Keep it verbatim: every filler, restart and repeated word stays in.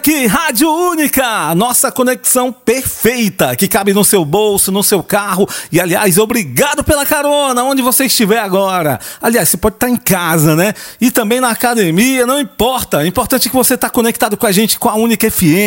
aqui, Rádio Única, nossa conexão perfeita, que cabe no seu bolso, no seu carro. E, aliás, obrigado pela carona, onde você estiver agora. Aliás, você pode estar em casa, né? E também na academia, não importa. O importante é que você está conectado com a gente, com a Única F M.